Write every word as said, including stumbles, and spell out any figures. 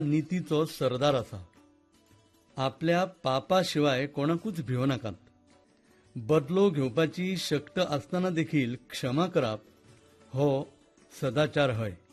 नितीचो सरदार आसा. आपल्या पापा शिवाय कोणाकूच भिवो नाकात. बदलो घेवपाची शक्त आसतना देखील क्षमा करप हो सदाचार हय.